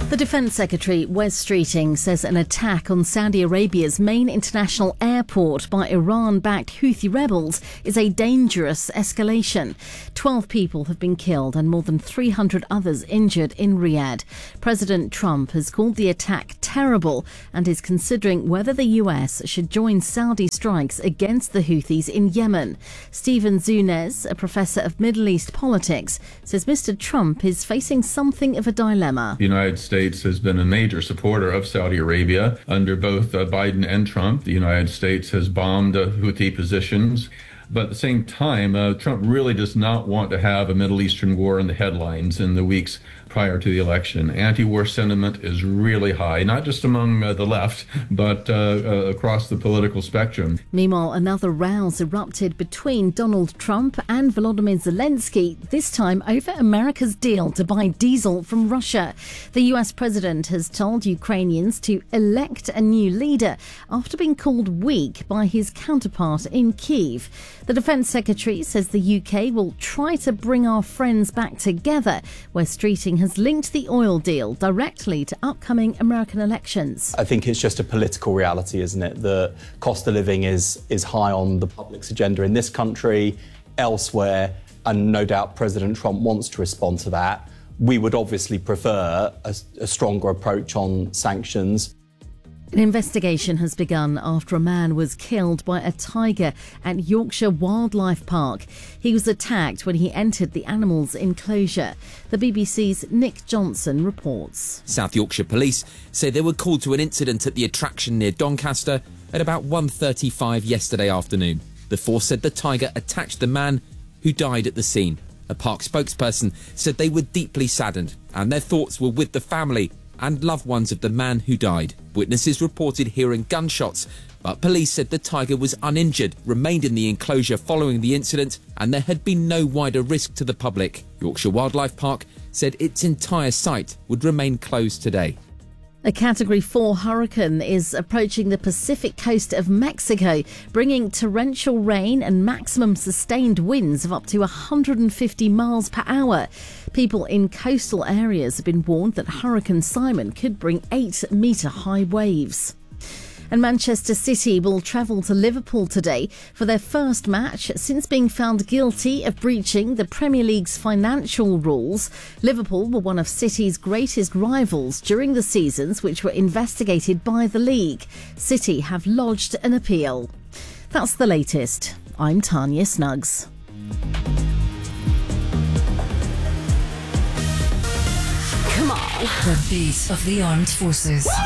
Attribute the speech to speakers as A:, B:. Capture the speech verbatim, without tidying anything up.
A: The Defence Secretary, Wes Streeting, says an attack on Saudi Arabia's main international airport by Iran-backed Houthi rebels is a dangerous escalation. Twelve people have been killed and more than three hundred others injured in Riyadh. President Trump has called the attack terrible and is considering whether the U S should join Saudi strikes against the Houthis in Yemen. Stephen Zunez, a professor of Middle East politics, says Mister Trump is facing something of a dilemma.
B: The United States has been a major supporter of Saudi Arabia under both uh, Biden and Trump. The United States has bombed uh, Houthi positions. But at the same time, uh, Trump really does not want to have a Middle Eastern war in the headlines in the weeks prior to the election. Anti-war sentiment is really high, not just among uh, the left, but uh, uh, across the political spectrum.
A: Meanwhile, another rows erupted between Donald Trump and Volodymyr Zelensky, this time over America's deal to buy diesel from Russia. The U S president has told Ukrainians to elect a new leader after being called weak by his counterpart in Kyiv. The Defence Secretary says the U K will try to bring our friends back together, where Streeting has linked the oil deal directly to upcoming American elections.
C: I think it's just a political reality, isn't it? The cost of living is, is high on the public's agenda in this country, elsewhere, and no doubt President Trump wants to respond to that. We would obviously prefer a, a stronger approach on sanctions.
A: An investigation has begun after a man was killed by a tiger at Yorkshire Wildlife Park. He was attacked when he entered the animal's enclosure. The B B C's Nick Johnson reports.
D: South Yorkshire Police say they were called to an incident at the attraction near Doncaster at about one thirty-five yesterday afternoon. The force said the tiger attacked the man, who died at the scene. A park spokesperson said they were deeply saddened and their thoughts were with the family and loved ones of the man who died. Witnesses reported hearing gunshots, but police said the tiger was uninjured, remained in the enclosure following the incident, and there had been no wider risk to the public. Yorkshire Wildlife Park said its entire site would remain closed today.
A: A Category four hurricane is approaching the Pacific coast of Mexico, bringing torrential rain and maximum sustained winds of up to one hundred fifty miles per hour. People in coastal areas have been warned that Hurricane Simon could bring eight-metre high waves. And Manchester City will travel to Liverpool today for their first match since being found guilty of breaching the Premier League's financial rules. Liverpool were one of City's greatest rivals during the seasons which were investigated by the league. City have lodged an appeal. That's the latest. I'm Tanya Snuggs.
E: Come on. The beat of the armed forces.